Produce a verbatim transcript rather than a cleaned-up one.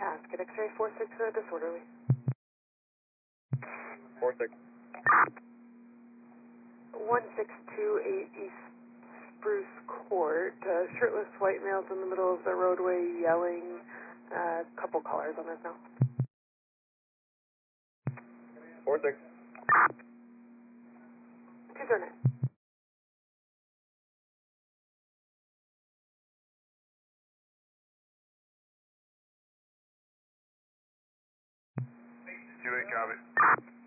Casket, X-ray four six, uh, disorderly. four six. one six two eight East Spruce Court, uh, shirtless white males in the middle of the roadway yelling, a uh, couple callers on this now. four six. two zero nine. two eight, copy.